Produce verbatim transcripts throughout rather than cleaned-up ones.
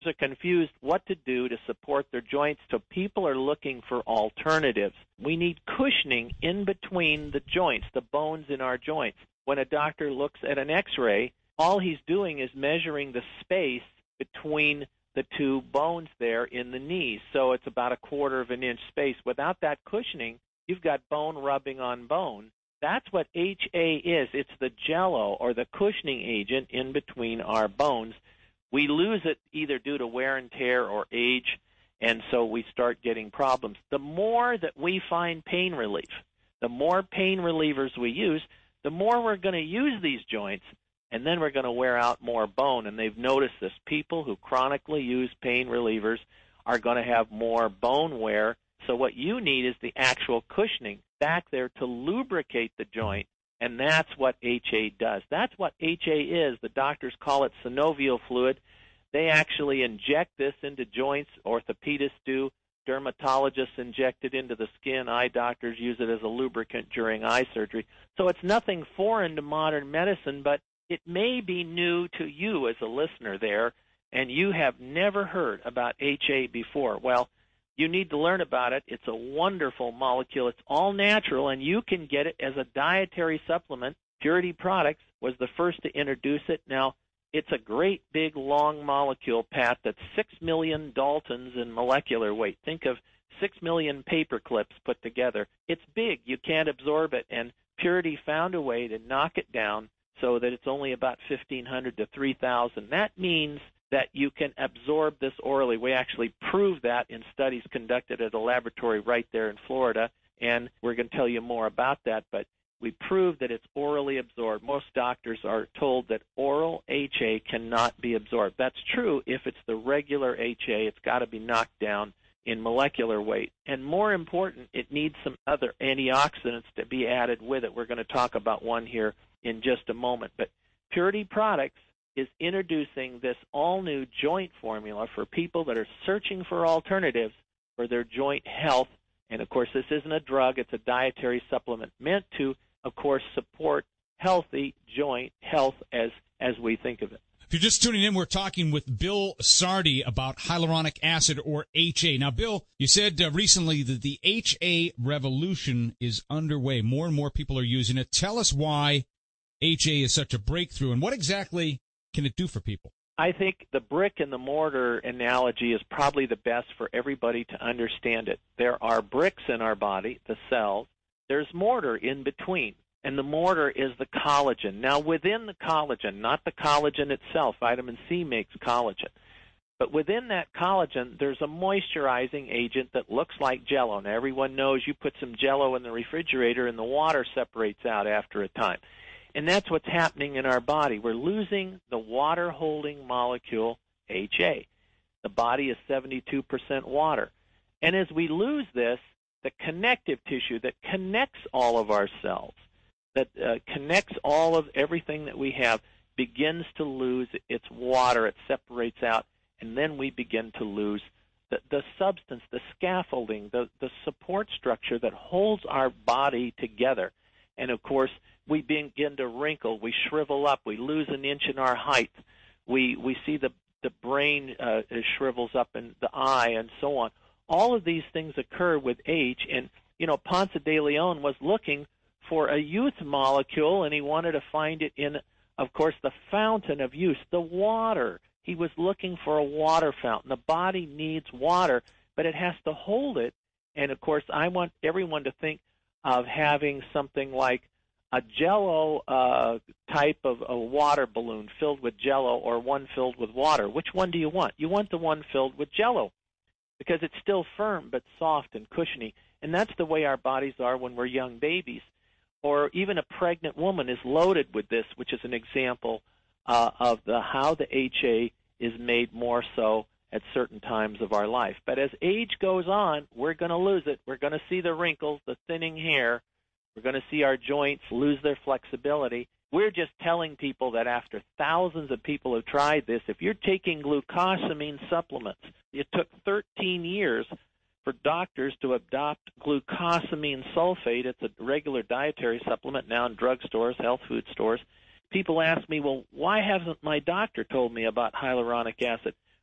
are confused what to do to support their joints, so people are looking for alternatives. We need cushioning in between the joints, the bones in our joints. When a doctor looks at an X-ray, all he's doing is measuring the space between the two bones there in the knees. So it's about a quarter of an inch space. Without that cushioning, you've got bone rubbing on bone. That's what H A is. It's the jello or the cushioning agent in between our bones. We lose it either due to wear and tear or age, and so we start getting problems. The more that we find pain relief, the more pain relievers we use, the more we're going to use these joints, and then we're going to wear out more bone. And they've noticed this. People who chronically use pain relievers are going to have more bone wear. So what you need is the actual cushioning back there to lubricate the joint, and that's what H A does. That's what H A is. The doctors call it synovial fluid. They actually inject this into joints. Orthopedists do. Dermatologists inject it into the skin. Eye doctors use it as a lubricant during eye surgery. So it's nothing foreign to modern medicine, but it may be new to you as a listener there, and you have never heard about H A before. Well, you need to learn about it. It's a wonderful molecule. It's all natural, and you can get it as a dietary supplement. Purity Products was the first to introduce it. Now, it's a great big long molecule, Pat, that's six million Daltons in molecular weight. Think of six million paper clips put together. It's big. You can't absorb it, and Purity found a way to knock it down so that it's only about fifteen hundred to three thousand. That means that you can absorb this orally. We actually proved that in studies conducted at a laboratory right there in Florida, and we're going to tell you more about that, but we proved that it's orally absorbed. Most doctors are told that oral H A cannot be absorbed. That's true if it's the regular H A. It's got to be knocked down in molecular weight. And more important, it needs some other antioxidants to be added with it. We're going to talk about one here in just a moment. But Purity Products is introducing this all-new joint formula for people that are searching for alternatives for their joint health. And, of course, this isn't a drug. It's a dietary supplement meant to, of course, support healthy joint health as, as we think of it. If you're just tuning in, we're talking with Bill Sardi about hyaluronic acid, or H A. Now, Bill, you said uh, recently that the H A revolution is underway. More and more people are using it. Tell us why H A is such a breakthrough, and what exactly can it do for people? I think the brick and the mortar analogy is probably the best for everybody to understand it. There are bricks in our body, the cells. There's mortar in between, and the mortar is the collagen. Now, within the collagen, not the collagen itself, vitamin C makes collagen, but within that collagen, there's a moisturizing agent that looks like Jell-O. Now, everyone knows you put some Jell-O in the refrigerator and the water separates out after a time. And that's what's happening in our body. We're losing the water-holding molecule H A. The body is seventy-two percent water. And as we lose this, the connective tissue that connects all of our cells, that uh, connects all of everything that we have, begins to lose its water. It separates out, and then we begin to lose the, the substance, the scaffolding, the, the support structure that holds our body together. And, of course, we begin to wrinkle, we shrivel up, we lose an inch in our height, we we see the, the brain uh, shrivels up in the eye and so on. All of these things occur with age, and, you know, Ponce de Leon was looking for a youth molecule, and he wanted to find it in, of course, the fountain of youth, the water. He was looking for a water fountain. The body needs water, but it has to hold it, and, of course, I want everyone to think of having something like a Jell-O uh, type of a water balloon filled with Jell-O or one filled with water. Which one do you want? You want the one filled with Jell-O because it's still firm but soft and cushiony, and that's the way our bodies are when we're young babies. Or even a pregnant woman is loaded with this, which is an example uh, of the how the H A is made more so at certain times of our life. But as age goes on, we're going to lose it. We're going to see the wrinkles, the thinning hair. We're going to see our joints lose their flexibility. We're just telling people that after thousands of people have tried this, if you're taking glucosamine supplements, it took thirteen years for doctors to adopt glucosamine sulfate. It's a regular dietary supplement now in drugstores, health food stores. People ask me, well, why hasn't my doctor told me about hyaluronic acid?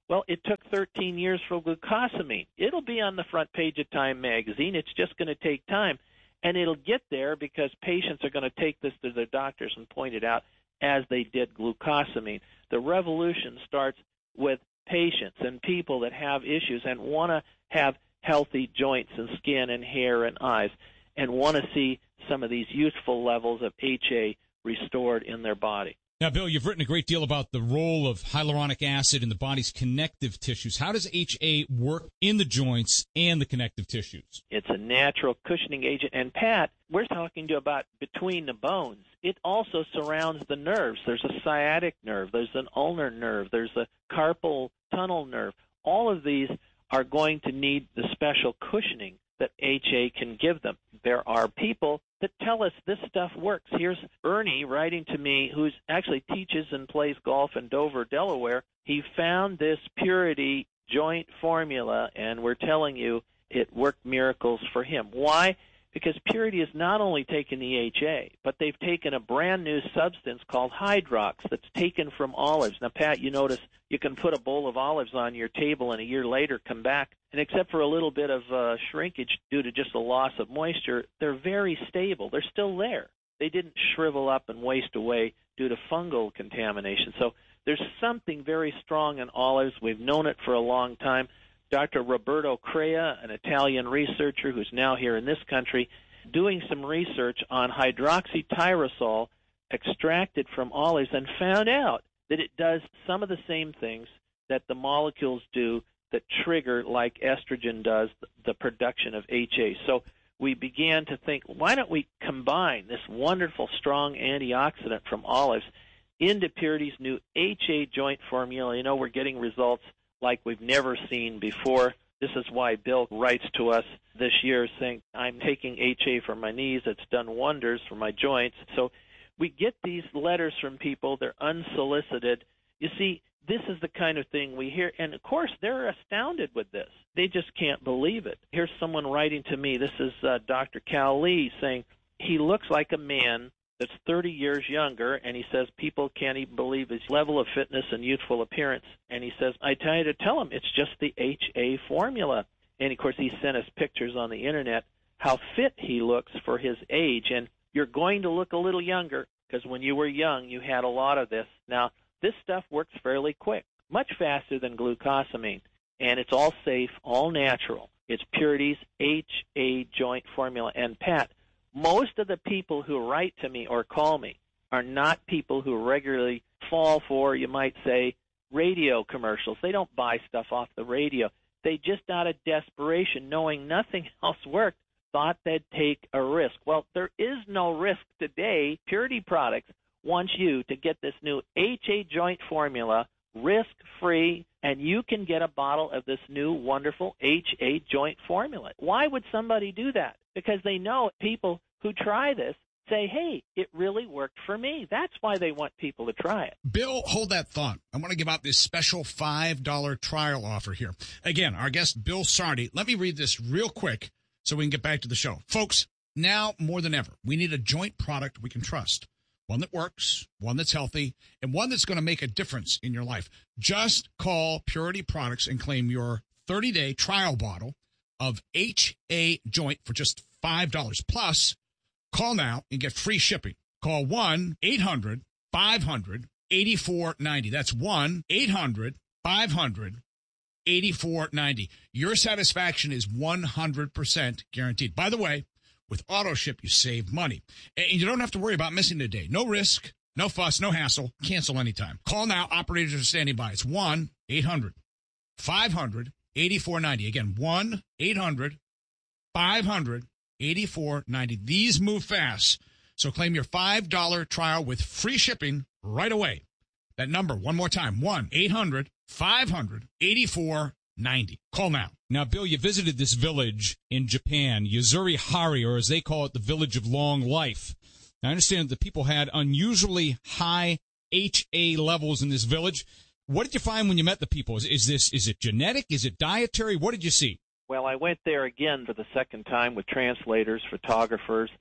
Well, it took thirteen years for glucosamine. It'll be on the front page of Time magazine. It's just going to take time. And it'll get there because patients are going to take this to their doctors and point it out as they did glucosamine. The revolution starts with patients and people that have issues and want to have healthy joints and skin and hair and eyes and want to see some of these youthful levels of H A restored in their body. Now, Bill, you've written a great deal about the role of hyaluronic acid in the body's connective tissues. How does H A work in the joints and the connective tissues? It's a natural cushioning agent. And, Pat, we're talking to you about between the bones. It also surrounds the nerves. There's a sciatic nerve. There's an ulnar nerve. There's a carpal tunnel nerve. All of these are going to need the special cushioning that H A can give them. There are people that tell us this stuff works. Here's Ernie writing to me, who actually teaches and plays golf in Dover, Delaware. He found this Purity joint formula, and we're telling you it worked miracles for him. Why? Because Purity is not only taking the H A, but they've taken a brand new substance called Hydrox that's taken from olives. Now, Pat, you notice you can put a bowl of olives on your table and a year later come back, and except for a little bit of uh, shrinkage due to just a loss of moisture, they're very stable. They're still there. They didn't shrivel up and waste away due to fungal contamination. So there's something very strong in olives. We've known it for a long time. Doctor Roberto Crea, an Italian researcher who's now here in this country, doing some research on hydroxytyrosol extracted from olives and found out that it does some of the same things that the molecules do that trigger, like estrogen does, the production of H A. So we began to think, why don't we combine this wonderful, strong antioxidant from olives into Purity's new H A joint formula? You know, we're getting results like we've never seen before. This is why Bill writes to us this year saying, I'm taking H A for my knees. It's done wonders for my joints. So we get these letters from people. They're unsolicited. You see, this is the kind of thing we hear. And, of course, they're astounded with this. They just can't believe it. Here's someone writing to me. This is uh, Doctor Cal Lee saying, he looks like a man that's thirty years younger, and he says people can't even believe his level of fitness and youthful appearance. And he says, I tell you to tell him it's just the H A formula. And, of course, he sent us pictures on the Internet how fit he looks for his age. And you're going to look a little younger because when you were young, you had a lot of this. Now, this stuff works fairly quick, much faster than glucosamine, and it's all safe, all natural. It's Purity's H A joint formula. And, Pat, most of the people who write to me or call me are not people who regularly fall for, you might say, radio commercials. They don't buy stuff off the radio. They just, out of desperation, knowing nothing else worked, thought they'd take a risk. Well, there is no risk today. Purity Products wants you to get this new H A joint formula risk-free, and you can get a bottle of this new wonderful H A joint formula. Why would somebody do that? Because they know people who try this say, hey, it really worked for me. That's why they want people to try it. Bill, hold that thought. I want to give out this special five dollar trial offer here. Again, our guest, Bill Sardi. Let me read this real quick so we can get back to the show. Folks, now more than ever, we need a joint product we can trust. One that works, one that's healthy, and one that's going to make a difference in your life. Just call Purity Products and claim your thirty-day trial bottle of H A Joint for just five dollars. Plus, call now and get free shipping. Call one eight hundred five hundred eighty-four ninety. That's one eight hundred five hundred eighty-four ninety. Your satisfaction is one hundred percent guaranteed. By the way, with AutoShip, you save money. And you don't have to worry about missing a day. No risk, no fuss, no hassle. Cancel anytime. Call now. Operators are standing by. It's one eight hundred five hundred eighty-four ninety. Again, one eight hundred five hundred eighty-four ninety. These move fast. So claim your five dollar trial with free shipping right away. That number, one more time, one eight hundred five hundred eighty-four ninety. Call now. Now, Bill, you visited this village in Japan, Yuzuri-Hari, or as they call it, the Village of Long Life. I understand that the people had unusually high H A levels in this village. What did you find when you met the people? Is, is this is it genetic? Is it dietary? What did you see? Well, I went there again for the second time with translators, photographers,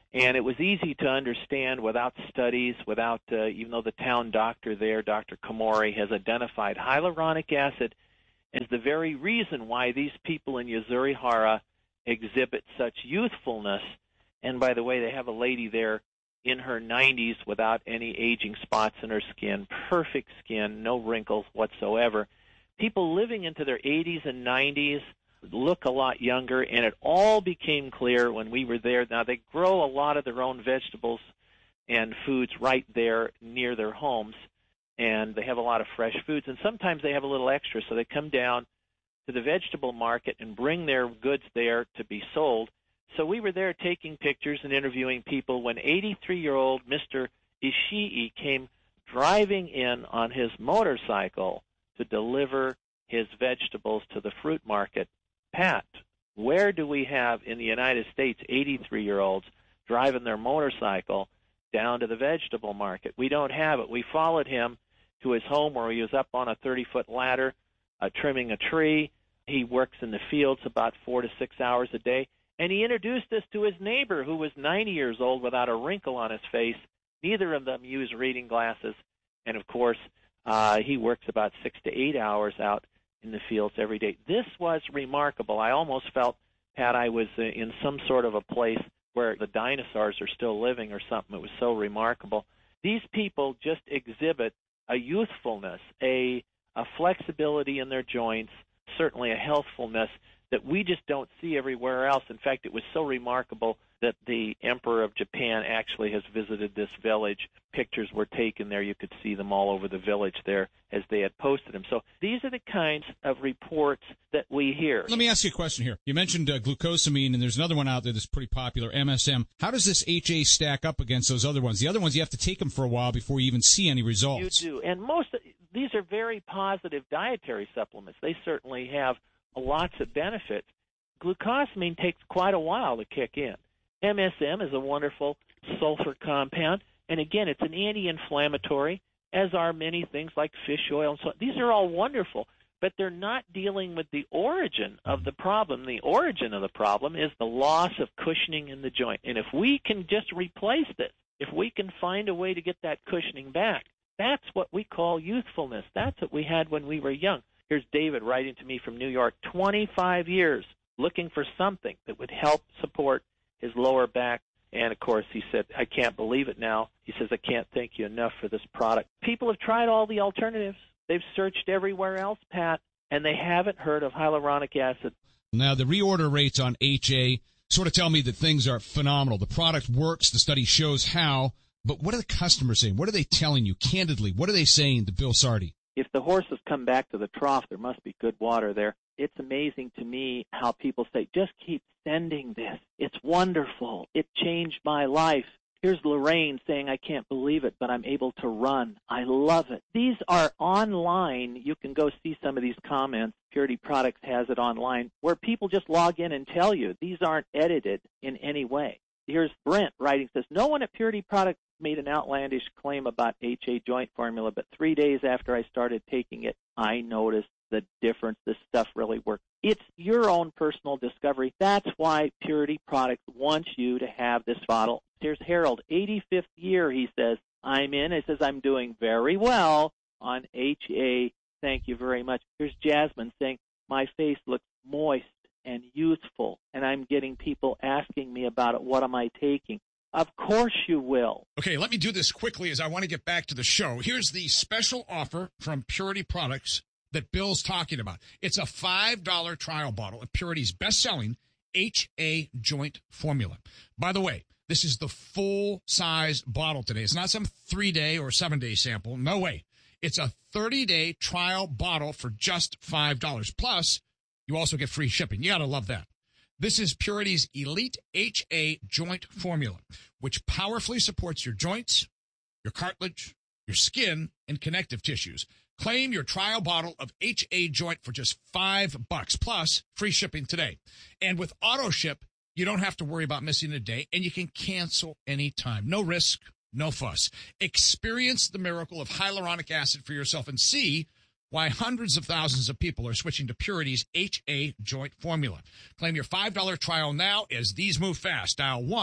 And it was easy to understand without studies, without, uh, even though the town doctor there, Doctor Komori, has identified hyaluronic acid as the very reason why these people in Yuzuri-Hara exhibit such youthfulness. And by the way, they have a lady there in her nineties without any aging spots in her skin, perfect skin, no wrinkles whatsoever. People living into their eighties and nineties look a lot younger, and it all became clear when we were there. Now, they grow a lot of their own vegetables and foods right there near their homes, and they have a lot of fresh foods, and sometimes they have a little extra, so they come down to the vegetable market and bring their goods there to be sold. So we were there taking pictures and interviewing people when eighty-three-year-old Mister Ishii came driving in on his motorcycle to deliver his vegetables to the fruit market. Pat, where do we have in the United States eighty-three-year-olds driving their motorcycle down to the vegetable market? We don't have it. We followed him to his home where he was up on a thirty-foot ladder uh, trimming a tree. He works in the fields about four to six hours a day. And he introduced us to his neighbor who was ninety years old without a wrinkle on his face. Neither of them use reading glasses. And, of course, uh, he works about six to eight hours out in the fields every day. This was remarkable. I almost felt, Pat, I was in some sort of a place where the dinosaurs are still living or something. It was so remarkable. These people just exhibit a youthfulness, a, a flexibility in their joints, certainly a healthfulness that we just don't see everywhere else. In fact, it was so remarkable that the Emperor of Japan actually has visited this village. Pictures were taken there. You could see them all over the village there as they had posted them. So these are the kinds of reports that we hear. Let me ask you a question here. You mentioned uh, glucosamine, and there's another one out there that's pretty popular, M S M. How does this H A stack up against those other ones? The other ones, you have to take them for a while before you even see any results. You do. And most of, these are very positive dietary supplements. They certainly have lots of benefits. Glucosamine takes quite a while to kick in. M S M is a wonderful sulfur compound, and again, it's an anti-inflammatory, as are many things like fish oil and so on. These are all wonderful, but they're not dealing with the origin of the problem. The origin of the problem is the loss of cushioning in the joint. And if we can just replace this, if we can find a way to get that cushioning back, that's what we call youthfulness. That's what we had when we were young. Here's David writing to me from New York, twenty-five years looking for something that would help support his lower back. And, of course, he said, I can't believe it now. He says, I can't thank you enough for this product. People have tried all the alternatives. They've searched everywhere else, Pat, and they haven't heard of hyaluronic acid. Now, the reorder rates on H A sort of tell me that things are phenomenal. The product works. The study shows how. But what are the customers saying? What are they telling you candidly? What are they saying to Bill Sardi? If the horses come back to the trough, there must be good water there. It's amazing to me how people say, just keep sending this. It's wonderful. It changed my life. Here's Lorraine saying, I can't believe it, but I'm able to run. I love it. These are online. You can go see some of these comments. Purity Products has it online, where people just log in and tell you. These aren't edited in any way. Here's Brent writing, says, no one at Purity Products made an outlandish claim about H A joint formula, but three days after I started taking it, I noticed the difference. This stuff really works. It's your own personal discovery. That's why Purity Products wants you to have this bottle. Here's Harold, eighty-fifth year, he says, I'm in. He says, I'm doing very well on H A. Thank you very much. Here's Jasmine saying, my face looks moist and youthful, and I'm getting people asking me about it. What am I taking? Of course you will. Okay, let me do this quickly as I want to get back to the show. Here's the special offer from Purity Products that Bill's talking about. It's a five dollar trial bottle of Purity's best-selling H A joint formula. By the way, this is the full-size bottle today. It's not some three-day or seven-day sample. No way. It's a thirty-day trial bottle for just five dollars. Plus, you also get free shipping. You got to love that. This is Purity's Elite H A joint formula, which powerfully supports your joints, your cartilage, your skin, and connective tissues. Claim your trial bottle of H A joint for just five bucks plus free shipping today. And with auto ship, you don't have to worry about missing a day, and you can cancel anytime. No risk, no fuss. Experience the miracle of hyaluronic acid for yourself and see why hundreds of thousands of people are switching to Purity's H A joint formula. Claim your five dollar trial now as these move fast. Dial one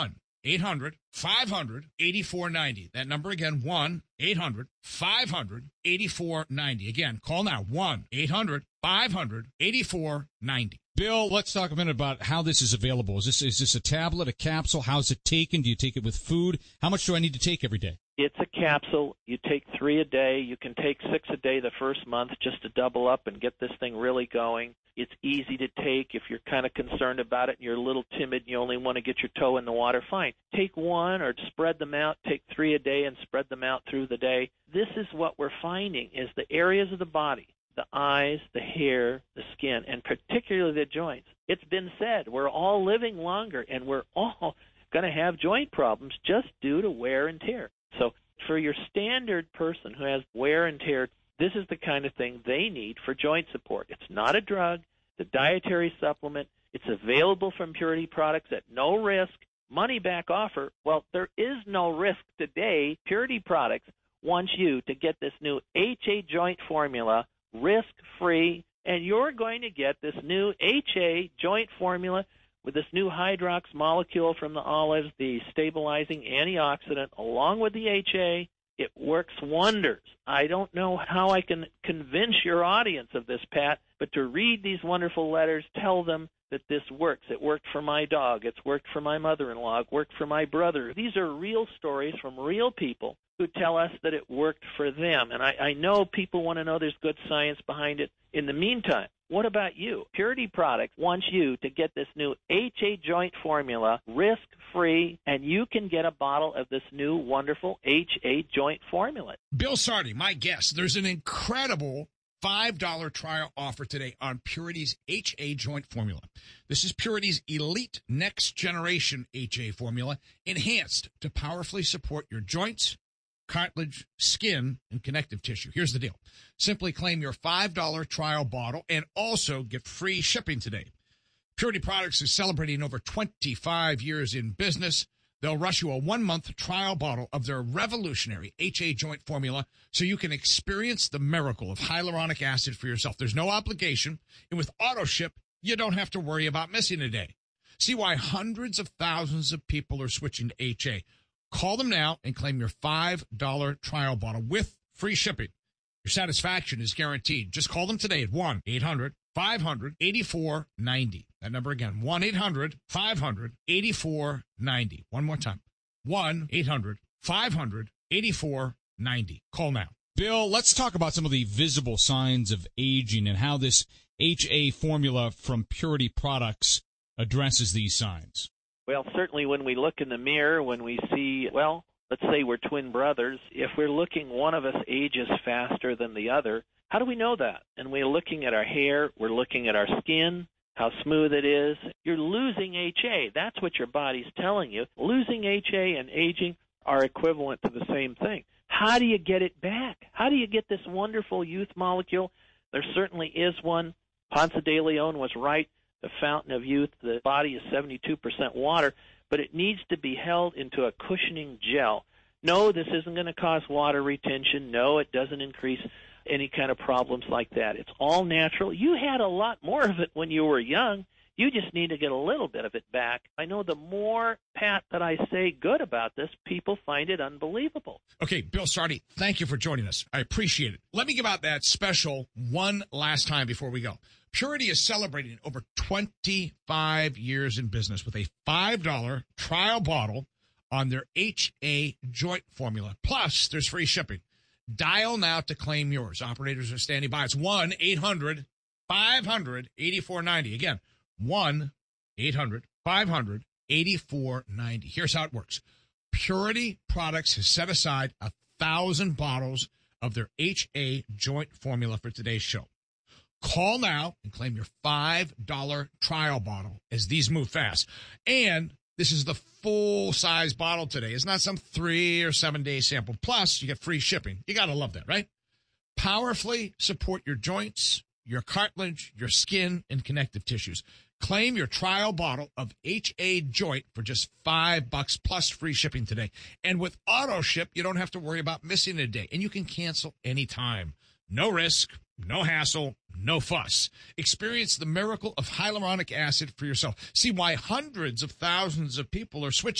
eight hundred five hundred eighty-four ninety. That number again, one eight hundred five hundred eighty-four ninety. Again, call now, one eight hundred five hundred eighty-four ninety. Bill, let's talk a minute about how this is available. Is this is this a tablet, a capsule? How's it taken? Do you take it with food? How much do I need to take every day? It's a capsule. You take three a day. You can take six a day the first month just to double up and get this thing really going. It's easy to take. If you're kind of concerned about it and you're a little timid and you only want to get your toe in the water, fine. Take one or spread them out. Take three a day and spread them out through the day. This is what we're finding is the areas of the body, the eyes, the hair, the skin, and particularly the joints. It's been said we're all living longer and we're all going to have joint problems just due to wear and tear. So for your standard person who has wear and tear, this is the kind of thing they need for joint support. It's not a drug, it's a dietary supplement. It's available from Purity Products at no risk, money-back offer. Well, there is no risk today. Purity Products wants you to get this new H A joint formula risk-free, and you're going to get this new H A joint formula with this new Hydrox molecule from the olives, the stabilizing antioxidant, along with the H A. It works wonders. I don't know how I can convince your audience of this, Pat, but to read these wonderful letters, tell them that this works. It worked for my dog. It's worked for my mother-in-law. It worked for my brother. These are real stories from real people who tell us that it worked for them. And I, I know people want to know there's good science behind it. In the meantime, what about you? Purity Products wants you to get this new H A joint formula risk-free, and you can get a bottle of this new wonderful H A joint formula. Bill Sardi, my guest. There's an incredible five dollar trial offer today on Purity's H A joint formula. This is Purity's elite next generation H A formula, enhanced to powerfully support your joints, cartilage, skin, and connective tissue. Here's the deal. Simply claim your five dollar trial bottle and also get free shipping today. Purity Products is celebrating over twenty-five years in business. They'll rush you a one-month trial bottle of their revolutionary H A joint formula so you can experience the miracle of hyaluronic acid for yourself. There's no obligation, and with auto ship, you don't have to worry about missing a day. See why hundreds of thousands of people are switching to H A. Call them now and claim your five dollar trial bottle with free shipping. Your satisfaction is guaranteed. Just call them today at one eight hundred five hundred eighty-four ninety. That number again, one eight hundred five hundred eighty-four ninety. One more time, one eight hundred five hundred eighty-four ninety. Call now. Bill, let's talk about some of the visible signs of aging and how this H A formula from Purity Products addresses these signs. Well, certainly when we look in the mirror, when we see, well, let's say we're twin brothers, if we're looking one of us ages faster than the other, how do we know that? And we're looking at our hair, we're looking at our skin, how smooth it is. You're losing H A. That's what your body's telling you. Losing H A and aging are equivalent to the same thing. How do you get it back? How do you get this wonderful youth molecule? There certainly is one. Ponce de Leon was right. The fountain of youth, the body is seventy-two percent water, but it needs to be held into a cushioning gel. No, this isn't going to cause water retention. No, it doesn't increase any kind of problems like that. It's all natural. You had a lot more of it when you were young. You just need to get a little bit of it back. I know the more, Pat, that I say good about this, people find it unbelievable. Okay, Bill Sardi, thank you for joining us. I appreciate it. Let me give out that special one last time before we go. Purity is celebrating over twenty-five years in business with a five dollar trial bottle on their H A joint formula. Plus, there's free shipping. Dial now to claim yours. Operators are standing by. It's one eight hundred five hundred eighty-four ninety. Again, one eight hundred five hundred eighty-four ninety. Here's how it works. Purity Products has set aside a thousand bottles of their H A joint formula for today's show. Call now and claim your five dollar trial bottle as these move fast. And this is the full-size bottle today. It's not some three- or seven-day sample. Plus, you get free shipping. You got to love that, right? Powerfully support your joints, your cartilage, your skin, and connective tissues. Claim your trial bottle of H A Joint for just five bucks plus free shipping today. And with auto ship, you don't have to worry about missing a day. And you can cancel anytime. No risk, no hassle, no fuss. Experience the miracle of hyaluronic acid for yourself. See why hundreds of thousands of people are switching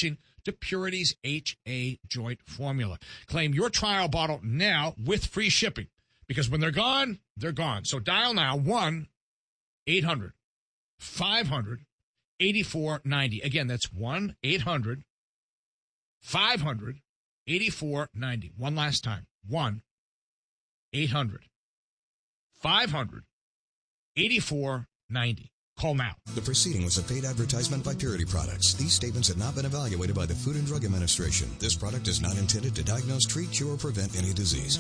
to Purity's H A joint formula. Claim your trial bottle now with free shipping, because when they're gone, they're gone. So dial now one eight hundred five hundred eighty-four ninety. Again, that's one eight hundred five hundred eighty-four ninety. One last time, one eight hundred five hundred eighty-four ninety. Call now. The proceeding was a paid advertisement by Purity Products. These statements have not been evaluated by the Food and Drug Administration. This product is not intended to diagnose, treat, cure, or prevent any disease.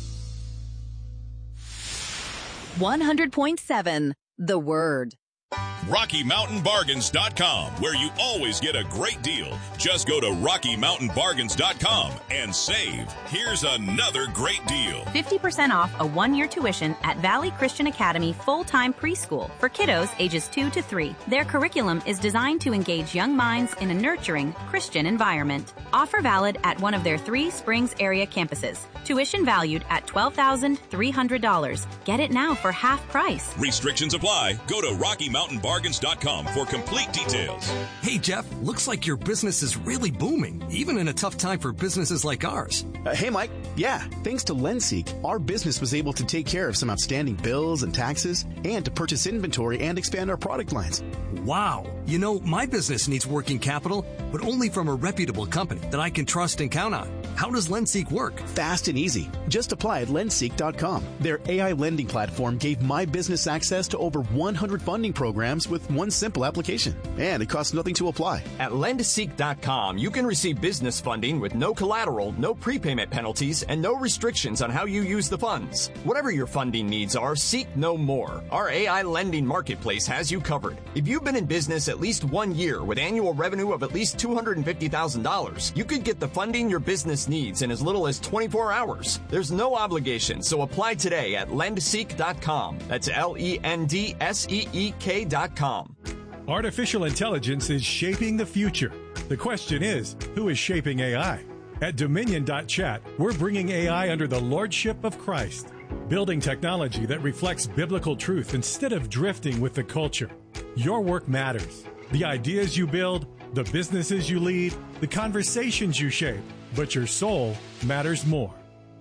one hundred point seven The Word. Rocky Mountain Bargains dot com, where you always get a great deal. Just go to Rocky Mountain Bargains dot com and save. Here's another great deal. fifty percent off a one-year tuition at Valley Christian Academy full-time preschool for kiddos ages two to three. Their curriculum is designed to engage young minds in a nurturing Christian environment. Offer valid at one of their three Springs area campuses. Tuition valued at twelve thousand three hundred dollars. Get it now for half price. Restrictions apply. Go to Rocky Mountain Bargains dot com for complete details. Hey, Jeff, looks like your business is really booming, even in a tough time for businesses like ours. Uh, hey, Mike. Yeah, thanks to LendSeek, our business was able to take care of some outstanding bills and taxes and to purchase inventory and expand our product lines. Wow. You know, my business needs working capital, but only from a reputable company that I can trust and count on. How does LendSeek work? Fast and easy. Just apply at lendseek dot com. Their A I lending platform gave my business access to over one hundred funding programs with one simple application. And it costs nothing to apply. At lendseek dot com, you can receive business funding with no collateral, no prepayment penalties, and no restrictions on how you use the funds. Whatever your funding needs are, seek no more. Our A I lending marketplace has you covered. If you've been in business at least one year with annual revenue of at least two hundred fifty thousand dollars, you could get the funding your business needs in as little as twenty-four hours. There's no obligation, so apply today at lendseek dot com. That's L E N D S E E K dot com. Artificial intelligence is shaping the future. The question is, who is shaping A I? At Dominion dot chat, we're bringing A I under the lordship of Christ, building technology that reflects biblical truth instead of drifting with the culture. Your work matters. The ideas you build, the businesses you lead, the conversations you shape, but your soul matters more.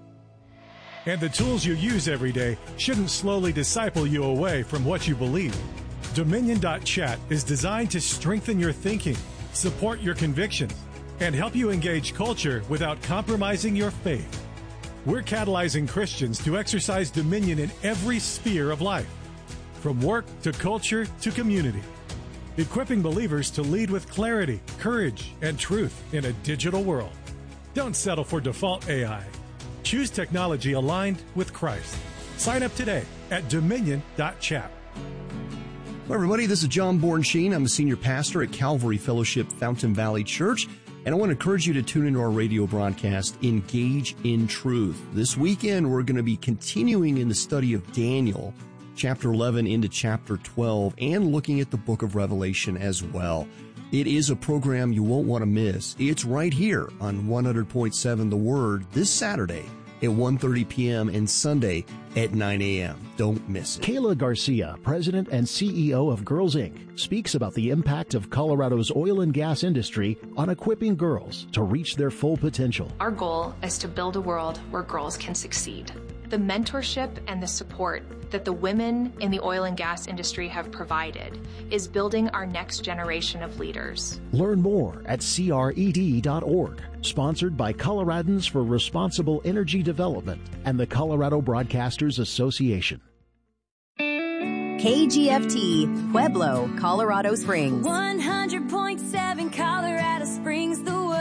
And the tools you use every day shouldn't slowly disciple you away from what you believe. Dominion dot chat is designed to strengthen your thinking, support your convictions, and help you engage culture without compromising your faith. We're catalyzing Christians to exercise dominion in every sphere of life, from work to culture to community, equipping believers to lead with clarity, courage, and truth in a digital world. Don't settle for default A I. Choose technology aligned with Christ. Sign up today at Dominion dot chat. Hello, everybody. This is John Bornsheen. I'm a senior pastor at Calvary Fellowship Fountain Valley Church, and I want to encourage you to tune into our radio broadcast, Engage in Truth. This weekend, we're going to be continuing in the study of Daniel, chapter eleven into chapter twelve, and looking at the book of Revelation as well. It is a program you won't want to miss. It's right here on one hundred point seven The Word this Saturday at one thirty p.m. and Sunday at nine a.m. Don't miss it. Kayla Garcia, president and C E O of Girls Incorporated, speaks about the impact of Colorado's oil and gas industry on equipping girls to reach their full potential. Our goal is to build a world where girls can succeed. The mentorship and the support that the women in the oil and gas industry have provided is building our next generation of leaders. Learn more at C R E D dot org. Sponsored by Coloradans for Responsible Energy Development and the Colorado Broadcasters Association. K G F T, Pueblo, Colorado Springs. one hundred point seven Colorado Springs, the word.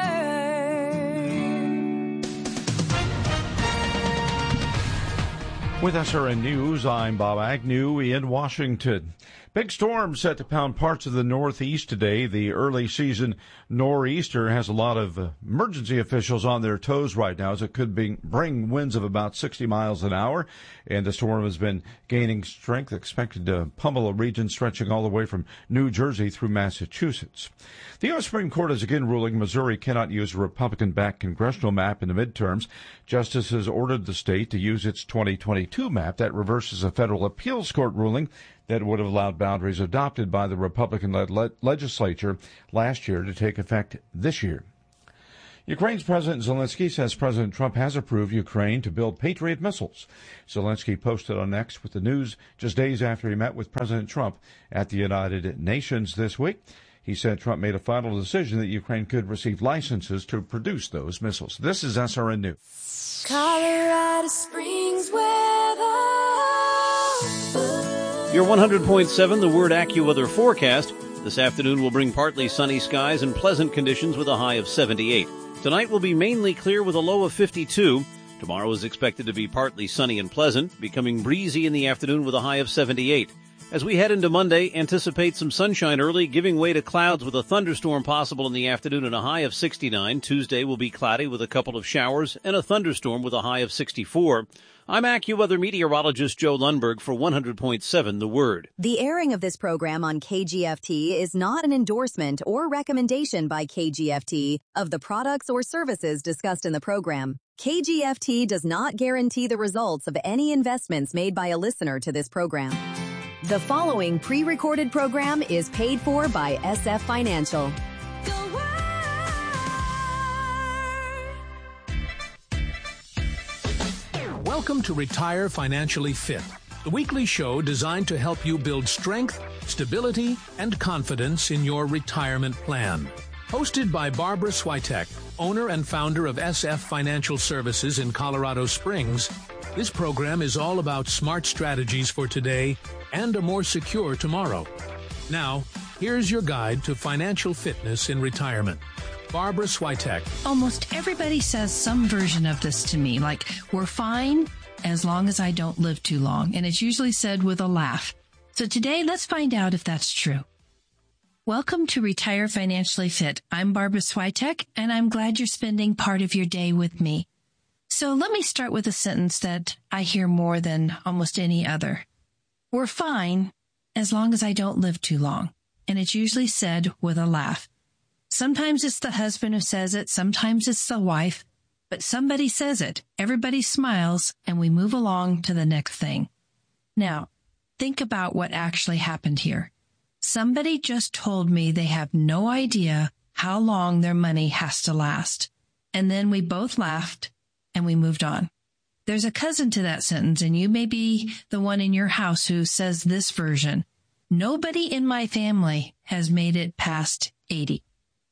With S R N News, I'm Bob Agnew in Washington. Big storm set to pound parts of the Northeast today. The early season nor'easter has a lot of uh, emergency officials on their toes right now, as it could be, bring winds of about sixty miles an hour. And the storm has been gaining strength, expected to pummel a region stretching all the way from New Jersey through Massachusetts. The U S Supreme Court is again ruling Missouri cannot use a Republican-backed congressional map in the midterms. Justices ordered the state to use its twenty twenty-two map that reverses a federal appeals court ruling that would have allowed boundaries adopted by the Republican-led le- legislature last year to take effect this year. Ukraine's President Zelensky says President Trump has approved Ukraine to build Patriot missiles. Zelensky posted on X with the news just days after he met with President Trump at the United Nations this week. He said Trump made a final decision that Ukraine could receive licenses to produce those missiles. This is S R N News. Colorado Springs weather. Your one hundred point seven, the Word AccuWeather forecast. This afternoon will bring partly sunny skies and pleasant conditions with a high of seventy-eight. Tonight will be mainly clear with a low of fifty-two. Tomorrow is expected to be partly sunny and pleasant, becoming breezy in the afternoon with a high of seventy-eight. As we head into Monday, anticipate some sunshine early, giving way to clouds with a thunderstorm possible in the afternoon and a high of sixty-nine. Tuesday will be cloudy with a couple of showers and a thunderstorm with a high of sixty-four. I'm AccuWeather meteorologist Joe Lundberg for one hundred point seven The Word. The airing of this program on K G F T is not an endorsement or recommendation by K G F T of the products or services discussed in the program. K G F T does not guarantee the results of any investments made by a listener to this program. The following pre-recorded program is paid for by S F Financial. Welcome to Retire Financially Fit, the weekly show designed to help you build strength, stability, and confidence in your retirement plan. Hosted by Barbara Switek, owner and founder of S F Financial Services in Colorado Springs, this program is all about smart strategies for today and a more secure tomorrow. Now, here's your guide to financial fitness in retirement. Barbara Switek. Almost everybody says some version of this to me, like, we're fine as long as I don't live too long. And it's usually said with a laugh. So today, let's find out if that's true. Welcome to Retire Financially Fit. I'm Barbara Switek, and I'm glad you're spending part of your day with me. So let me start with a sentence that I hear more than almost any other. We're fine as long as I don't live too long. And it's usually said with a laugh. Sometimes it's the husband who says it, sometimes it's the wife, but somebody says it, everybody smiles, and we move along to the next thing. Now, think about what actually happened here. Somebody just told me they have no idea how long their money has to last. And then we both laughed, and we moved on. There's a cousin to that sentence, and you may be the one in your house who says this version. Nobody in my family has made it past eighty.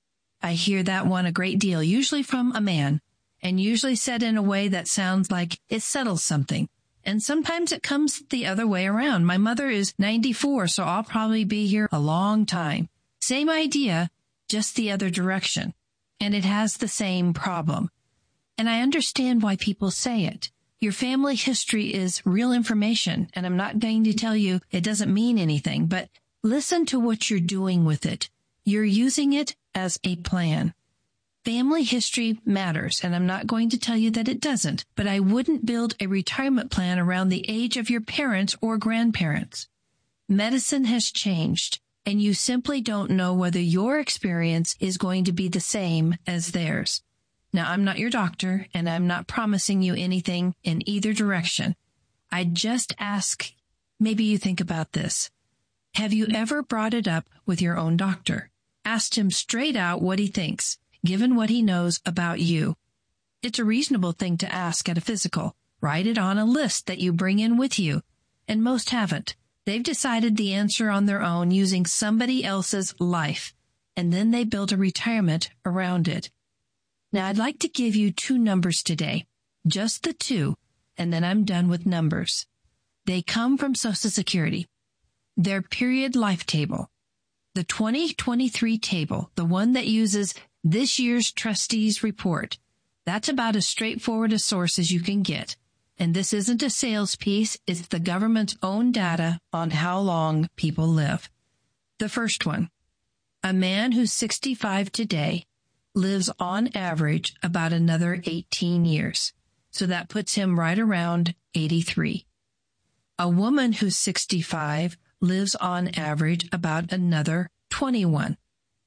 I hear that one a great deal, usually from a man, and usually said in a way that sounds like it settles something. And sometimes it comes the other way around. My mother is ninety-four, so I'll probably be here a long time. Same idea, just the other direction. And it has the same problem. And I understand why people say it. Your family history is real information, and I'm not going to tell you it doesn't mean anything, but listen to what you're doing with it. You're using it as a plan. Family history matters, and I'm not going to tell you that it doesn't, but I wouldn't build a retirement plan around the age of your parents or grandparents. Medicine has changed, and you simply don't know whether your experience is going to be the same as theirs. Now, I'm not your doctor, and I'm not promising you anything in either direction. I just ask, maybe you think about this. Have you ever brought it up with your own doctor? Asked him straight out what he thinks, given what he knows about you. It's a reasonable thing to ask at a physical. Write it on a list that you bring in with you. And most haven't. They've decided the answer on their own using somebody else's life. And then they build a retirement around it. Now, I'd like to give you two numbers today. Just the two. And then I'm done with numbers. They come from Social Security. Their period life table. The twenty twenty-three table, the one that uses this year's trustees report. That's about as straightforward a source as you can get. And this isn't a sales piece. It's the government's own data on how long people live. The first one, a man who's sixty-five today lives on average about another eighteen years. So that puts him right around eighty-three. A woman who's sixty-five lives on average about another twenty-one.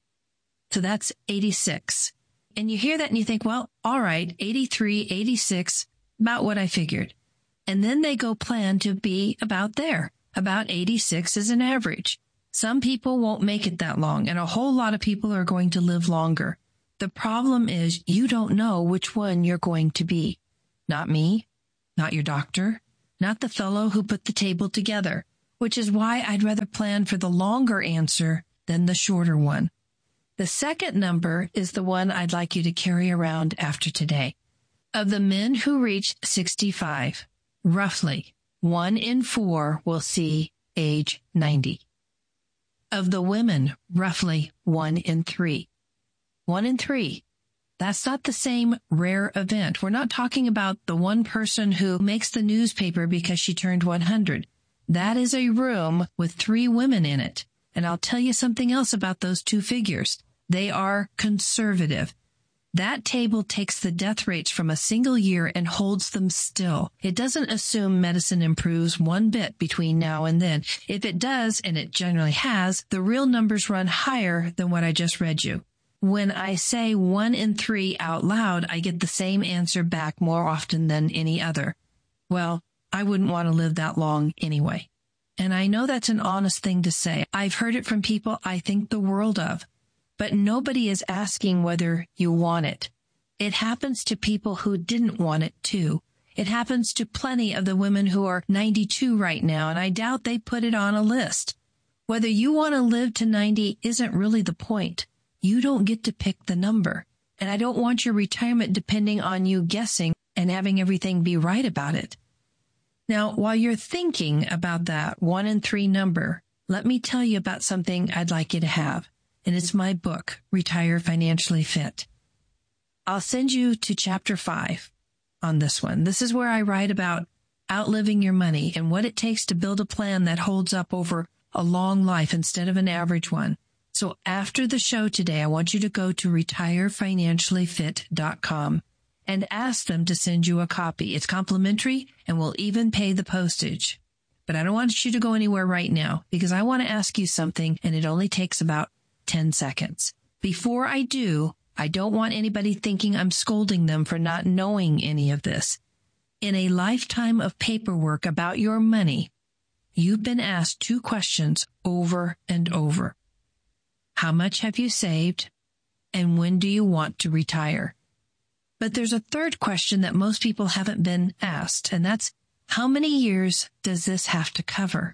So that's eighty-six. And you hear that and you think, well, all right, eighty-three, eighty-six, about what I figured. And then they go plan to be about there. About eighty-six is an average. Some people won't make it that long, and a whole lot of people are going to live longer. The problem is you don't know which one you're going to be. Not me, not your doctor, not the fellow who put the table together, which is why I'd rather plan for the longer answer than the shorter one. The second number is the one I'd like you to carry around after today. Of the men who reach sixty-five, roughly one in four will see age ninety. Of the women, roughly one in three. One in three. That's not the same rare event. We're not talking about the one person who makes the newspaper because she turned one hundred. That is a room with three women in it. And I'll tell you something else about those two figures. They are conservative. That table takes the death rates from a single year and holds them still. It doesn't assume medicine improves one bit between now and then. If it does, and it generally has, the real numbers run higher than what I just read you. When I say one in three out loud, I get the same answer back more often than any other. Well, I wouldn't want to live that long anyway. And I know that's an honest thing to say. I've heard it from people I think the world of. But nobody is asking whether you want it. It happens to people who didn't want it too. It happens to plenty of the women who are ninety-two right now, and I doubt they put it on a list. Whether you want to live to ninety isn't really the point. You don't get to pick the number. And I don't want your retirement depending on you guessing and having everything be right about it. Now, while you're thinking about that one in three number, let me tell you about something I'd like you to have. And it's my book, Retire Financially Fit. I'll send you to chapter five on this one. This is where I write about outliving your money and what it takes to build a plan that holds up over a long life instead of an average one. So after the show today, I want you to go to retire financially fit dot com and ask them to send you a copy. It's complimentary and we'll even pay the postage. But I don't want you to go anywhere right now because I want to ask you something, and it only takes about ten seconds. Before I do, I don't want anybody thinking I'm scolding them for not knowing any of this. In a lifetime of paperwork about your money, you've been asked two questions over and over. How much have you saved? And when do you want to retire? But there's a third question that most people haven't been asked, and that's how many years does this have to cover?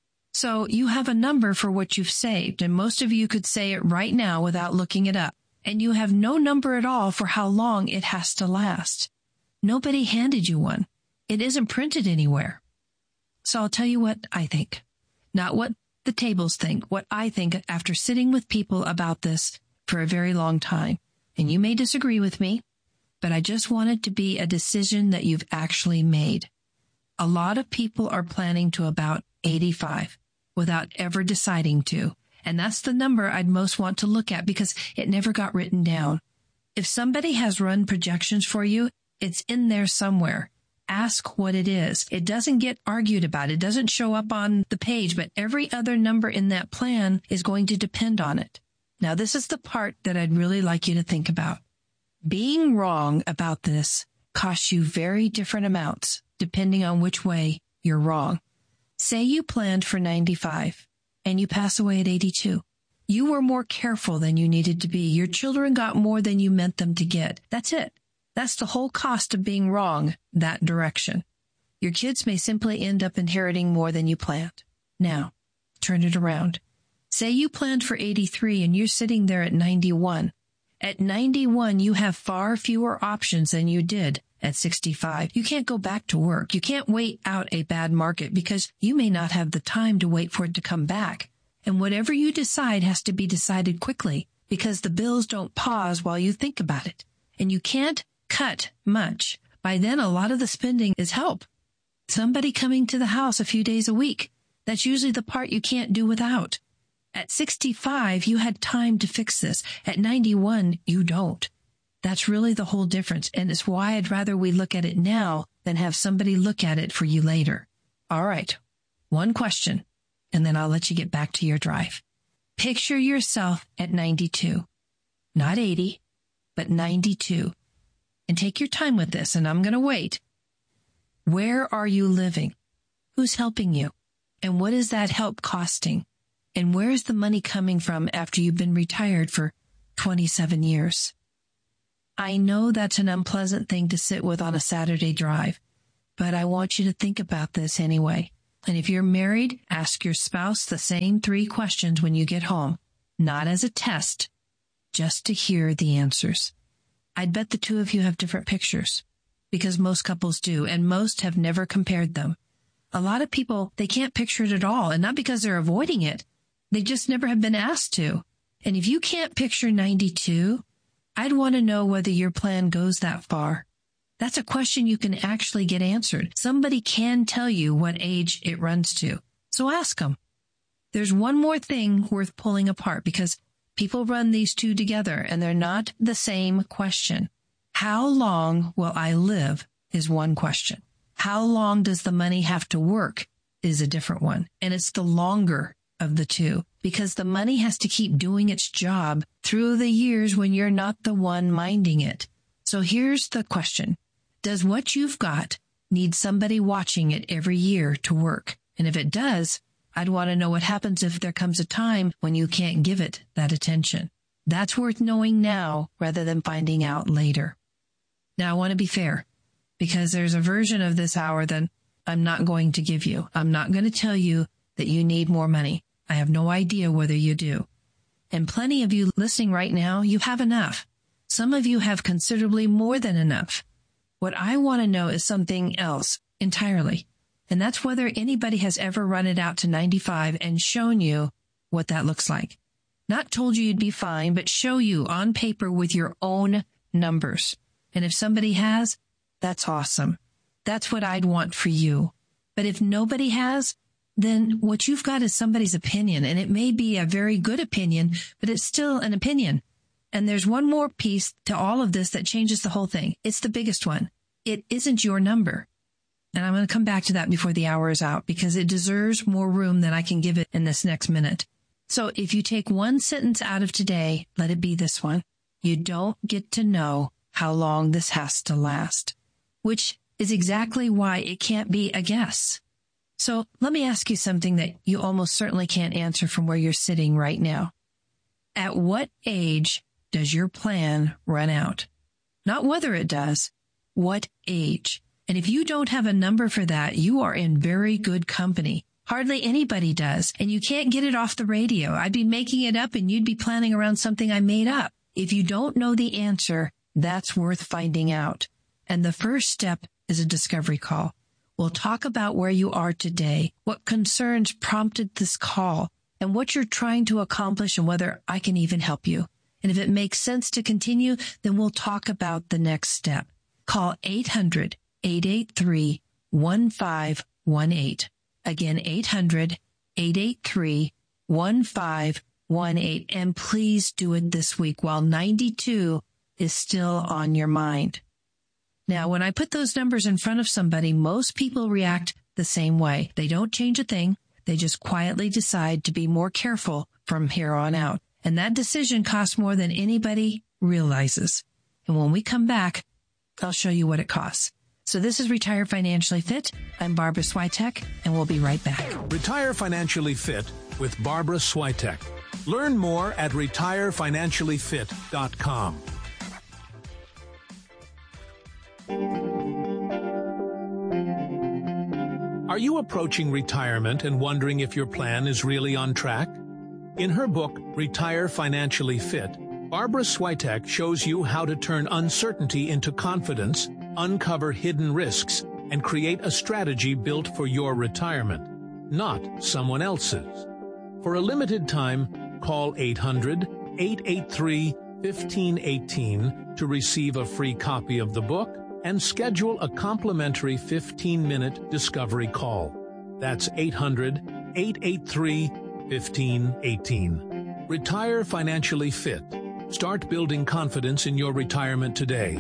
So you have a number for what you've saved, and most of you could say it right now without looking it up. And you have no number at all for how long it has to last. Nobody handed you one. It isn't printed anywhere. So I'll tell you what I think. Not what the tables think, what I think after sitting with people about this for a very long time. And you may disagree with me, but I just want it to be a decision that you've actually made. A lot of people are planning to about eighty-five. Without ever deciding to. And that's the number I'd most want to look at because it never got written down. If somebody has run projections for you, it's in there somewhere. Ask what it is. It doesn't get argued about. It doesn't show up on the page, but every other number in that plan is going to depend on it. Now, this is the part that I'd really like you to think about. Being wrong about this costs you very different amounts depending on which way you're wrong. Say you planned for ninety-five and you pass away at eighty-two. You were more careful than you needed to be. Your children got more than you meant them to get. That's it. That's the whole cost of being wrong that direction. Your kids may simply end up inheriting more than you planned. Now, turn it around. Say you planned for eighty-three and you're sitting there at ninety-one. At ninety-one, you have far fewer options than you did at sixty-five. You can't go back to work. You can't wait out a bad market because you may not have the time to wait for it to come back. And whatever you decide has to be decided quickly because the bills don't pause while you think about it. And you can't cut much. By then, a lot of the spending is help. Somebody coming to the house a few days a week. That's usually the part you can't do without. At sixty-five, you had time to fix this. At ninety-one, you don't. That's really the whole difference, and it's why I'd rather we look at it now than have somebody look at it for you later. All right, one question, and then I'll let you get back to your drive. Picture yourself at ninety-two. Not eighty, but ninety-two. And take your time with this, and I'm going to wait. Where are you living? Who's helping you? And what is that help costing? And where is the money coming from after you've been retired for twenty-seven years? I know that's an unpleasant thing to sit with on a Saturday drive, but I want you to think about this anyway. And if you're married, ask your spouse the same three questions when you get home, not as a test, just to hear the answers. I'd bet the two of you have different pictures, because most couples do, and most have never compared them. A lot of people, they can't picture it at all, and not because they're avoiding it. They just never have been asked to. And if you can't picture ninety-two, I'd want to know whether your plan goes that far. That's a question you can actually get answered. Somebody can tell you what age it runs to. So ask them. There's one more thing worth pulling apart, because people run these two together and they're not the same question. How long will I live is one question. How long does the money have to work is a different one. And it's the longer of the two, because the money has to keep doing its job through the years when you're not the one minding it. So here's the question. Does what you've got need somebody watching it every year to work? And if it does, I'd want to know what happens if there comes a time when you can't give it that attention. That's worth knowing now rather than finding out later. Now, I want to be fair, because there's a version of this hour that I'm not going to give you. I'm not going to tell you that you need more money. I have no idea whether you do. And plenty of you listening right now, you have enough. Some of you have considerably more than enough. What I want to know is something else entirely. And that's whether anybody has ever run it out to ninety-five and shown you what that looks like. Not told you you'd be fine, but show you on paper with your own numbers. And if somebody has, that's awesome. That's what I'd want for you. But if nobody has, then what you've got is somebody's opinion. And it may be a very good opinion, but it's still an opinion. And there's one more piece to all of this that changes the whole thing. It's the biggest one. It isn't your number. And I'm going to come back to that before the hour is out, because it deserves more room than I can give it in this next minute. So if you take one sentence out of today, let it be this one. You don't get to know how long this has to last, which is exactly why it can't be a guess. So let me ask you something that you almost certainly can't answer from where you're sitting right now. At what age does your plan run out? Not whether it does, what age? And if you don't have a number for that, you are in very good company. Hardly anybody does, and you can't get it off the radio. I'd be making it up and you'd be planning around something I made up. If you don't know the answer, that's worth finding out. And the first step is a discovery call. We'll talk about where you are today, what concerns prompted this call, and what you're trying to accomplish and whether I can even help you. And if it makes sense to continue, then we'll talk about the next step. Call eight hundred, eight eight three, one five one eight. Again, eight hundred, eight eight three, one five one eight. And please do it this week while ninety-two is still on your mind. Now, when I put those numbers in front of somebody, most people react the same way. They don't change a thing. They just quietly decide to be more careful from here on out. And that decision costs more than anybody realizes. And when we come back, I'll show you what it costs. So this is Retire Financially Fit. I'm Barbara Swiatek, and we'll be right back. Retire Financially Fit with Barbara Swiatek. Learn more at retire financially fit dot com. Are you approaching retirement and wondering if your plan is really on track? In her book, Retire Financially Fit, Barbara Swiatek shows you how to turn uncertainty into confidence, uncover hidden risks, and create a strategy built for your retirement, not someone else's. For a limited time, call eight hundred, eight eight three, one five one eight to receive a free copy of the book and schedule a complimentary fifteen-minute discovery call. That's eight hundred, eight eight three, one five one eight. Retire Financially Fit. Start building confidence in your retirement today.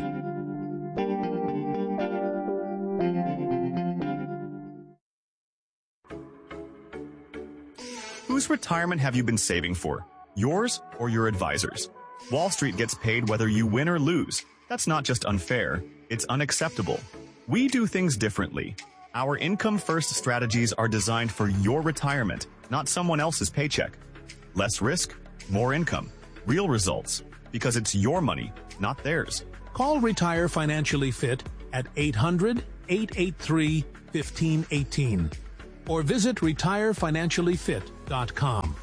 Whose retirement have you been saving for? Yours or your advisor's? Wall Street gets paid whether you win or lose. That's not just unfair, it's unacceptable. We do things differently. Our Income First strategies are designed for your retirement, not someone else's paycheck. Less risk, more income, real results, because it's your money, not theirs. Call Retire Financially Fit at eight hundred, eight eight three, one five one eight or visit retire financially fit dot com.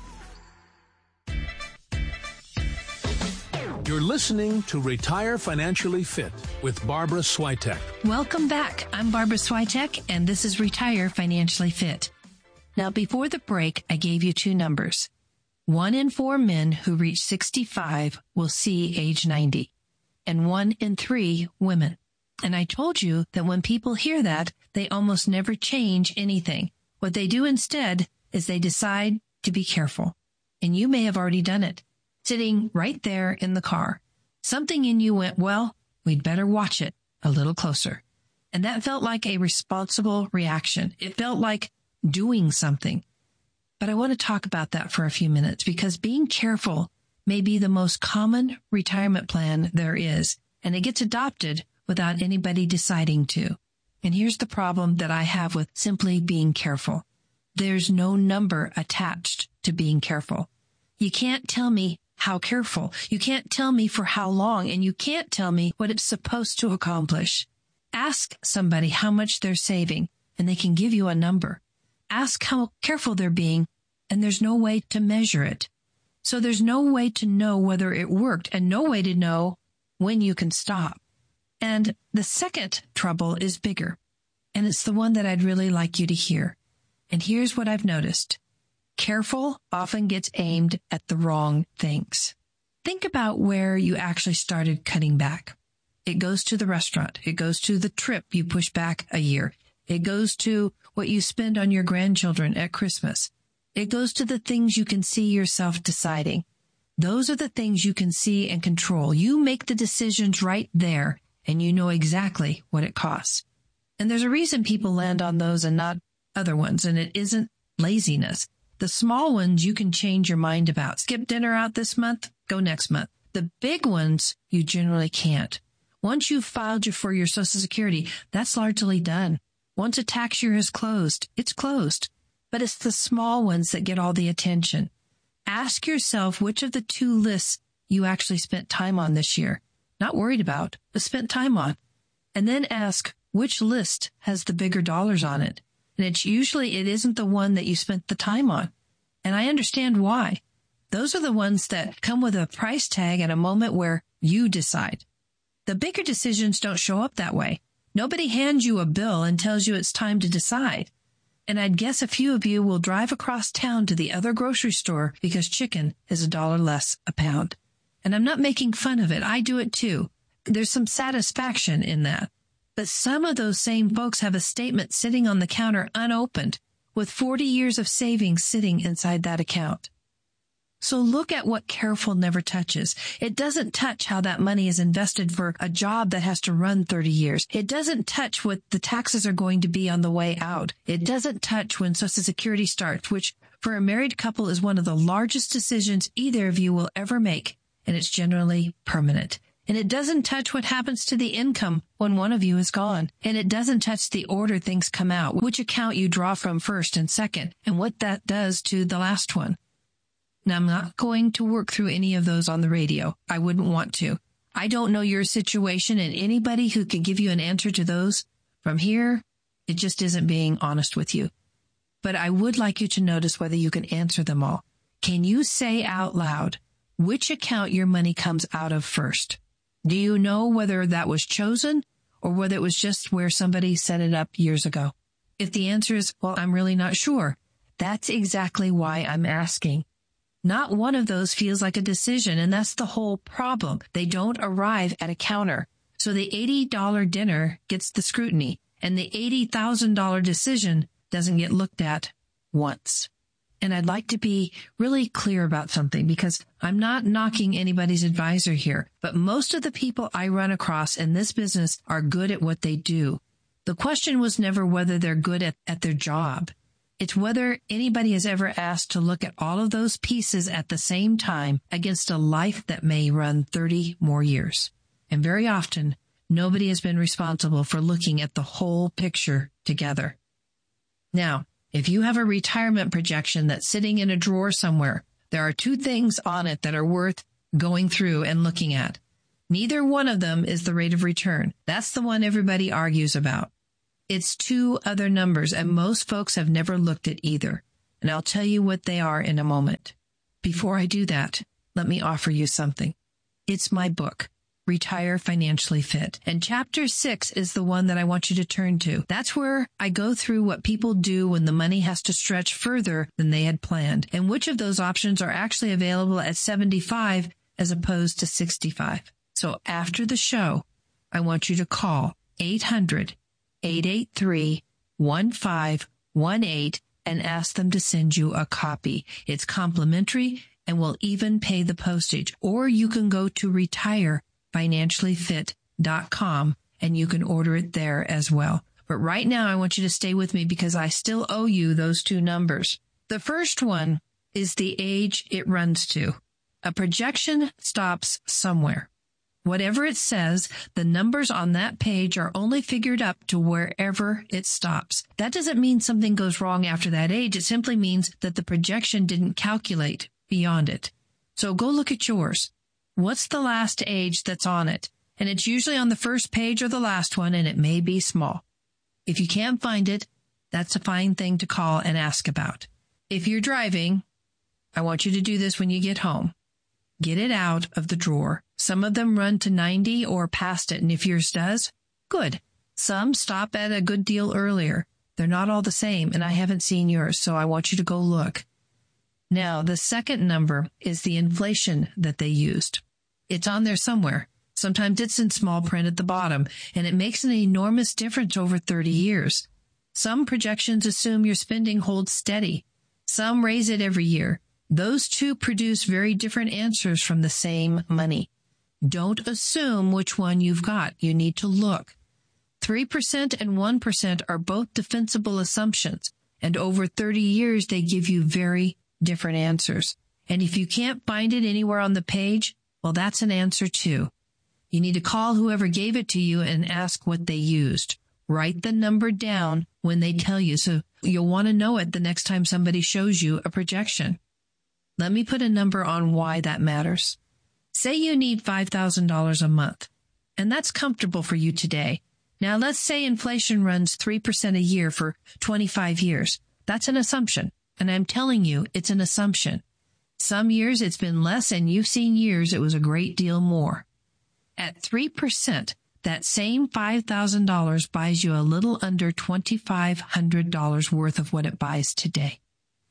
You're listening to Retire Financially Fit with Barbara Swiatek. Welcome back. I'm Barbara Swiatek, and this is Retire Financially Fit. Now, before the break, I gave you two numbers. One in four men who reach sixty-five will see age ninety, and one in three women. And I told you that when people hear that, they almost never change anything. What they do instead is they decide to be careful. And you may have already done it. Sitting right there in the car. Something in you went, well, we'd better watch it a little closer. And that felt like a responsible reaction. It felt like doing something. But I want to talk about that for a few minutes because being careful may be the most common retirement plan there is. And it gets adopted without anybody deciding to. And here's the problem that I have with simply being careful. There's no number attached to being careful. You can't tell me how careful. You can't tell me for how long, and you can't tell me what it's supposed to accomplish. Ask somebody how much they're saving, and they can give you a number. Ask how careful they're being, and there's no way to measure it. So there's no way to know whether it worked, and no way to know when you can stop. And the second trouble is bigger, and it's the one that I'd really like you to hear. And here's what I've noticed. Careful often gets aimed at the wrong things. Think about where you actually started cutting back. It goes to the restaurant. It goes to the trip you push back a year. It goes to what you spend on your grandchildren at Christmas. It goes to the things you can see yourself deciding. Those are the things you can see and control. You make the decisions right there, and you know exactly what it costs. And there's a reason people land on those and not other ones, and it isn't laziness. The small ones you can change your mind about. Skip dinner out this month, go next month. The big ones you generally can't. Once you've filed for your Social Security, that's largely done. Once a tax year is closed, it's closed. But it's the small ones that get all the attention. Ask yourself which of the two lists you actually spent time on this year. Not worried about, but spent time on. And then ask which list has the bigger dollars on it. And it's usually, it isn't the one that you spent the time on. And I understand why. Those are the ones that come with a price tag at a moment where you decide. The bigger decisions don't show up that way. Nobody hands you a bill and tells you it's time to decide. And I'd guess a few of you will drive across town to the other grocery store because chicken is a dollar less a pound. And I'm not making fun of it. I do it too. There's some satisfaction in that. But some of those same folks have a statement sitting on the counter unopened with forty years of savings sitting inside that account. So look at what careful never touches. It doesn't touch how that money is invested for a job that has to run thirty years. It doesn't touch what the taxes are going to be on the way out. It doesn't touch when Social Security starts, which for a married couple is one of the largest decisions either of you will ever make, and it's generally permanent. And it doesn't touch what happens to the income when one of you is gone. And it doesn't touch the order things come out, which account you draw from first and second, and what that does to the last one. Now, I'm not going to work through any of those on the radio. I wouldn't want to. I don't know your situation, and anybody who can give you an answer to those from here, it just isn't being honest with you. But I would like you to notice whether you can answer them all. Can you say out loud which account your money comes out of first? Do you know whether that was chosen or whether it was just where somebody set it up years ago? If the answer is, well, I'm really not sure, that's exactly why I'm asking. Not one of those feels like a decision, and that's the whole problem. They don't arrive at a counter. So the eighty dollars dinner gets the scrutiny, and the eighty thousand dollars decision doesn't get looked at once. And I'd like to be really clear about something because I'm not knocking anybody's advisor here, but most of the people I run across in this business are good at what they do. The question was never whether they're good at, at their job. It's whether anybody has ever asked to look at all of those pieces at the same time against a life that may run thirty more years. And very often, nobody has been responsible for looking at the whole picture together. Now, if you have a retirement projection that's sitting in a drawer somewhere, there are two things on it that are worth going through and looking at. Neither one of them is the rate of return. That's the one everybody argues about. It's two other numbers, and most folks have never looked at either. And I'll tell you what they are in a moment. Before I do that, let me offer you something. It's my book, Retire Financially Fit. And chapter six is the one that I want you to turn to. That's where I go through what people do when the money has to stretch further than they had planned, and which of those options are actually available at seventy-five as opposed to sixty-five. So after the show, I want you to call eight hundred, eight eight three, one five one eight and ask them to send you a copy. It's complimentary and will even pay the postage. Or you can go to retire financially fit dot com and you can order it there as well. But right now, I want you to stay with me because I still owe you those two numbers. The first one is the age it runs to. A projection stops somewhere. Whatever it says, the numbers on that page are only figured up to wherever it stops. That doesn't mean something goes wrong after that age. It simply means that the projection didn't calculate beyond it. So go look at yours. What's the last age that's on it? And it's usually on the first page or the last one, and it may be small. If you can't find it, that's a fine thing to call and ask about. If you're driving, I want you to do this when you get home. Get it out of the drawer. Some of them run to ninety or past it, and if yours does, good. Some stop at a good deal earlier. They're not all the same, and I haven't seen yours, so I want you to go look. Now, the second number is the inflation that they used. It's on there somewhere. Sometimes it's in small print at the bottom, and it makes an enormous difference over thirty years. Some projections assume your spending holds steady. Some raise it every year. Those two produce very different answers from the same money. Don't assume which one you've got. You need to look. three percent and one percent are both defensible assumptions, and over thirty years they give you very different answers. And if you can't find it anywhere on the page, well, that's an answer too. You need to call whoever gave it to you and ask what they used. Write the number down when they tell you, so you'll want to know it the next time somebody shows you a projection. Let me put a number on why that matters. Say you need five thousand dollars a month, and that's comfortable for you today. Now, let's say inflation runs three percent a year for twenty-five years. That's an assumption, and I'm telling you, it's an assumption. Some years it's been less, and you've seen years it was a great deal more. At three percent, that same five thousand dollars buys you a little under twenty-five hundred dollars worth of what it buys today.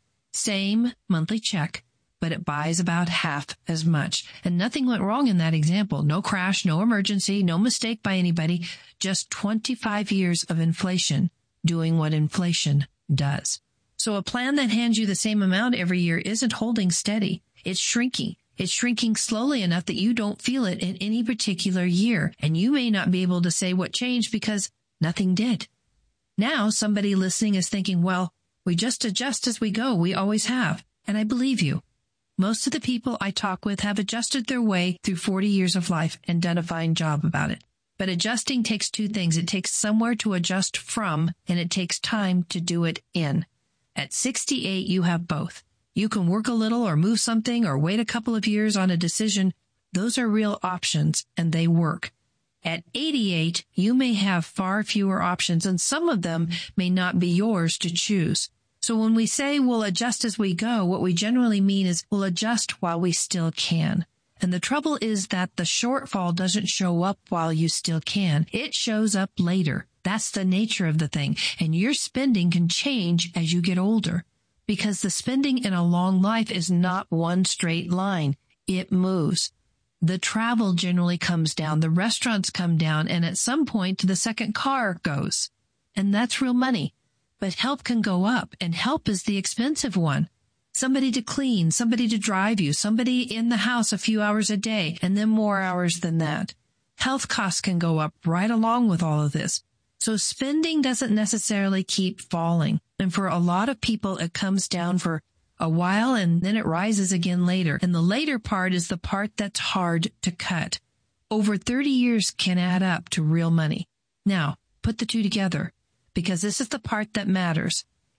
Same monthly check, but it buys about half as much. And nothing went wrong in that example. No crash, no emergency, no mistake by anybody. Just twenty-five years of inflation doing what inflation does. So a plan that hands you the same amount every year isn't holding steady. It's shrinking. It's shrinking slowly enough that you don't feel it in any particular year. And you may not be able to say what changed because nothing did. Now somebody listening is thinking, well, we just adjust as we go. We always have. And I believe you. Most of the people I talk with have adjusted their way through forty years of life and done a fine job about it. But adjusting takes two things. It takes somewhere to adjust from, and it takes time to do it in. At sixty-eight, you have both. You can work a little or move something or wait a couple of years on a decision. Those are real options, and they work. At eighty-eight, you may have far fewer options, and some of them may not be yours to choose. So when we say we'll adjust as we go, what we generally mean is we'll adjust while we still can. And the trouble is that the shortfall doesn't show up while you still can. It shows up later. That's the nature of the thing. And your spending can change as you get older because the spending in a long life is not one straight line. It moves. The travel generally comes down. The restaurants come down. And at some point, the second car goes. And that's real money. But help can go up, and help is the expensive one. Somebody to clean, somebody to drive you, somebody in the house a few hours a day, and then more hours than that. Health costs can go up right along with all of this. So spending doesn't necessarily keep falling. And for a lot of people, it comes down for a while, and then it rises again later. And the later part is the part that's hard to cut. Over thirty years can add up to real money. Now, put the two together. Because this is the part that matters.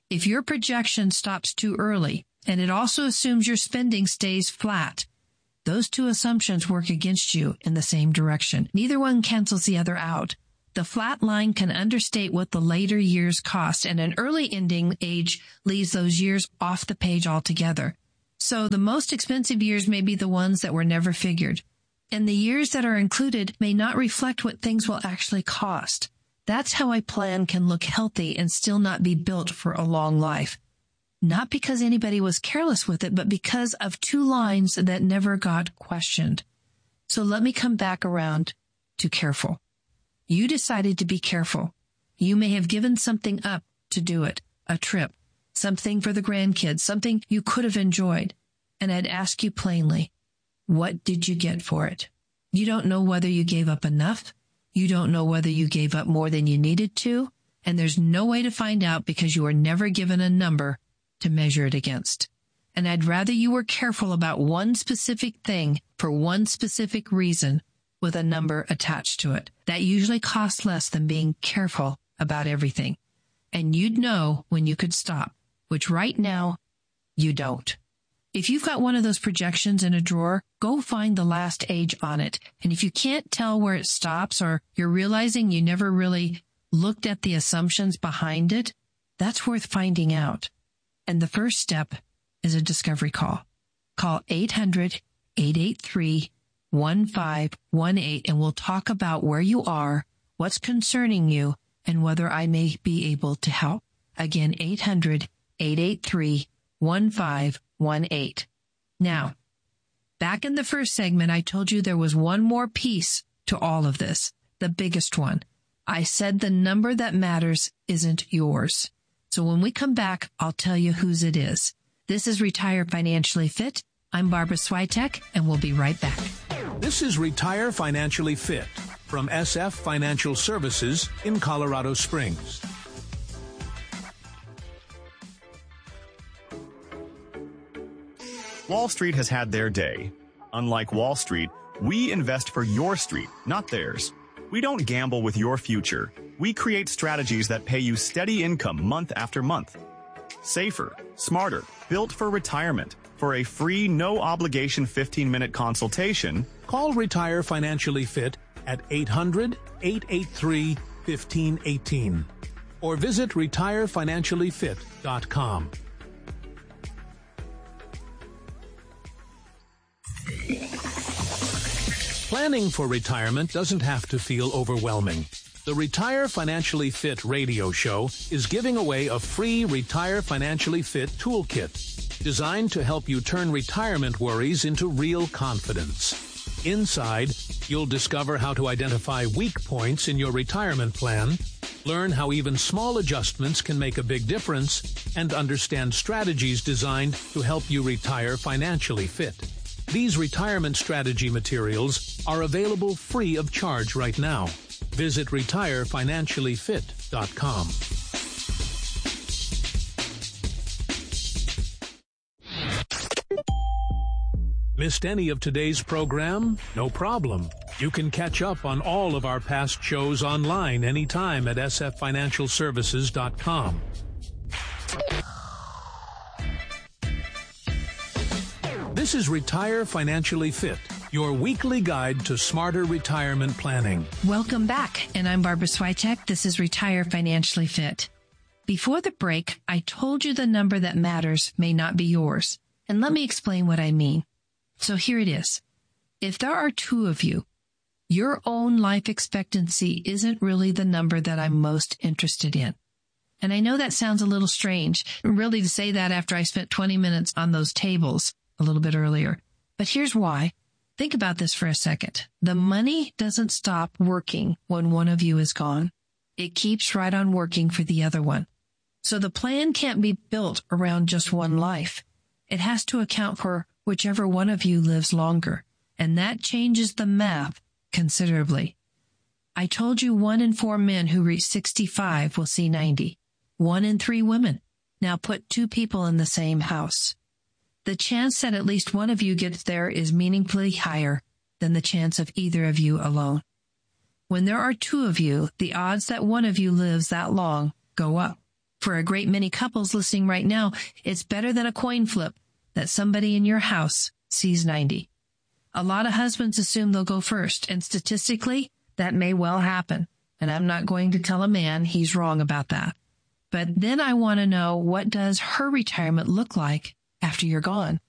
If your projection stops too early, and it also assumes your spending stays flat, those two assumptions work against you in the same direction. Neither one cancels the other out. The flat line can understate what the later years cost, and an early ending age leaves those years off the page altogether. So the most expensive years may be the ones that were never figured, and the years that are included may not reflect what things will actually cost. That's how a plan can look healthy and still not be built for a long life. Not because anybody was careless with it, but because of two lines that never got questioned. So let me come back around to careful. You decided to be careful. You may have given something up to do it, a trip, something for the grandkids, something you could have enjoyed. And I'd ask you plainly, what did you get for it? You don't know whether you gave up enough. You don't know whether you gave up more than you needed to. And there's no way to find out because you were never given a number to measure it against. And I'd rather you were careful about one specific thing for one specific reason with a number attached to it. That usually costs less than being careful about everything. And you'd know when you could stop, which right now you don't. If you've got one of those projections in a drawer, go find the last age on it. And if you can't tell where it stops, or you're realizing you never really looked at the assumptions behind it, that's worth finding out. And the first step is a discovery call. Call eight hundred, eight eight three, one five one eight and we'll talk about where you are, what's concerning you, and whether I may be able to help. Again, eight hundred, eight eight three, one five one eight. Now, back in the first segment, I told you there was one more piece to all of this, the biggest one. I said the number that matters isn't yours. So when we come back, I'll tell you whose it is. This is Retire Financially Fit. I'm Barbara Swiatek, and we'll be right back. This is Retire Financially Fit from S F Financial Services in Colorado Springs. Wall Street has had their day. Unlike Wall Street, we invest for your street, not theirs. We don't gamble with your future. We create strategies that pay you steady income month after month. Safer, smarter, built for retirement. For a free, no-obligation fifteen-minute consultation, call Retire Financially Fit at eight hundred, eight eight three, one five one eight or visit retire financially fit dot com. Planning for retirement doesn't have to feel overwhelming. The Retire Financially Fit radio show is giving away a free Retire Financially Fit toolkit designed to help you turn retirement worries into real confidence. Inside, you'll discover how to identify weak points in your retirement plan, learn how even small adjustments can make a big difference, and understand strategies designed to help you retire financially fit. These retirement strategy materials are available free of charge right now. Visit retire financially fit dot com. Missed any of today's program? No problem. You can catch up on all of our past shows online anytime at s f financial services dot com. This is Retire Financially Fit, your weekly guide to smarter retirement planning. Welcome back, and I'm Barbara Swiatek. This is Retire Financially Fit. Before the break, I told you the number that matters may not be yours. And let me explain what I mean. So here it is. If there are two of you, your own life expectancy isn't really the number that I'm most interested in. And I know that sounds a little strange, really, to say that after I spent twenty minutes on those tables a little bit earlier. But here's why. Think about this for a second. The money doesn't stop working when one of you is gone. It keeps right on working for the other one. So the plan can't be built around just one life. It has to account for whichever one of you lives longer. And that changes the math considerably. I told you one in four men who reach sixty-five will see ninety. One in three women. Now put two people in the same house. The chance that at least one of you gets there is meaningfully higher than the chance of either of you alone. When there are two of you, the odds that one of you lives that long go up. For a great many couples listening right now, it's better than a coin flip that somebody in your house sees ninety. A lot of husbands assume they'll go first, and statistically, that may well happen. And I'm not going to tell a man he's wrong about that. But then I want to know, what does her retirement look like after you're gone?